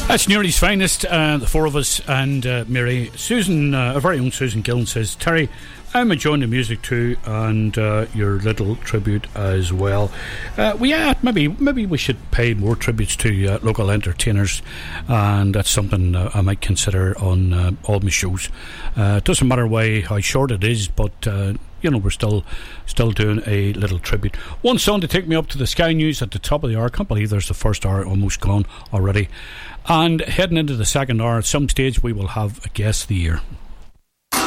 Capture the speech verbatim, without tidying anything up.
That's Newry's finest, uh, the four of us, and uh, Mary. Susan, uh, our very own Susan Gillen says, Terry, I'm enjoying the music too, and uh, your little tribute as well. Uh, we yeah, maybe maybe we should pay more tributes to uh, local entertainers, and that's something uh, I might consider on uh, all my shows. Uh, it doesn't matter why how short it is, but uh, you know, we're still still doing a little tribute. One song to take me up to the Sky News at the top of the hour. I can't believe there's the first hour almost gone already. And heading into the second hour, at some stage we will have a guest of the year.